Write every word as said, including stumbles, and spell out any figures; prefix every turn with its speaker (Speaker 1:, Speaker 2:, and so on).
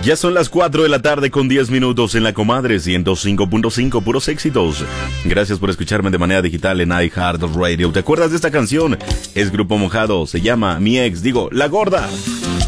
Speaker 1: Ya son las cuatro de la tarde con diez minutos en la Comadre ciento cinco punto cinco, puros éxitos. Gracias por escucharme de manera digital en iHeartRadio. ¿Te acuerdas de esta canción? Es Grupo Mojado, se llama Mi Ex, digo, La Gorda.